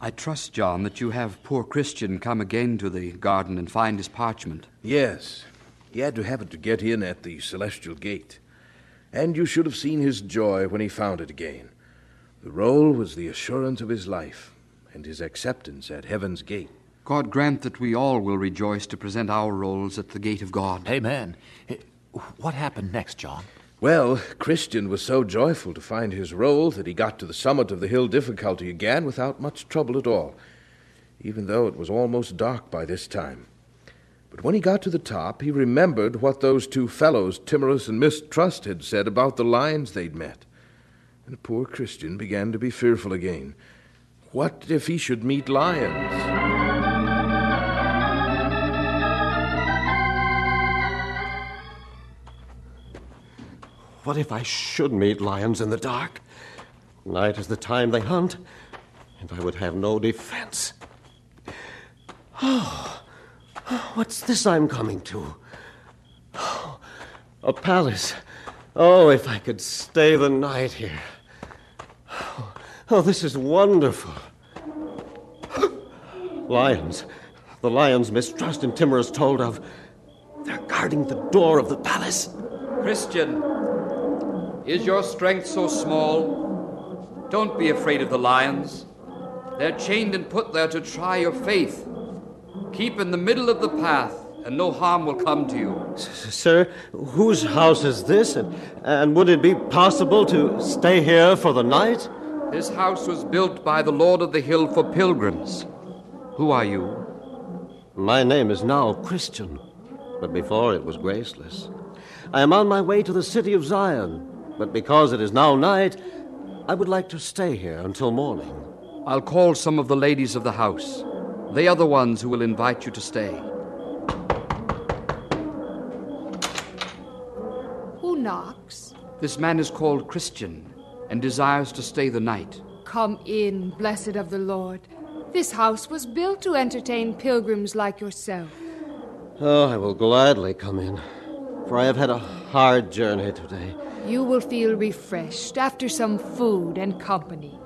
I trust, John, that you have poor Christian come again to the garden and find his parchment. Yes. He had to have it to get in at the celestial gate. And you should have seen his joy when he found it again. The roll was the assurance of his life and his acceptance at heaven's gate. God grant that we all will rejoice to present our rolls at the gate of God. Amen. What happened next, John? Well, Christian was so joyful to find his roll that he got to the summit of the hill Difficulty again without much trouble at all, even though it was almost dark by this time. But when he got to the top, he remembered what those two fellows, Timorous and Mistrust, had said about the lions they'd met. And poor Christian began to be fearful again. What if he should meet lions? What if I should meet lions in the dark? Night is the time they hunt, and I would have no defense. Oh, what's this I'm coming to? Oh, a palace. Oh, if I could stay the night here. Oh, this is wonderful. Lions. The lions Mistrust and Timorous told of. They're guarding the door of the palace. Christian, is your strength so small? Don't be afraid of the lions. They're chained and put there to try your faith. Keep in the middle of the path, and no harm will come to you. Sir, whose house is this? And would it be possible to stay here for the night? This house was built by the Lord of the Hill for pilgrims. Who are you? My name is now Christian, but before it was Graceless. I am on my way to the city of Zion, but because it is now night, I would like to stay here until morning. I'll call some of the ladies of the house. They are the ones who will invite you to stay. Who knocks? This man is called Christian and desires to stay the night. Come in, blessed of the Lord. This house was built to entertain pilgrims like yourself. Oh, I will gladly come in, for I have had a hard journey today. You will feel refreshed after some food and company.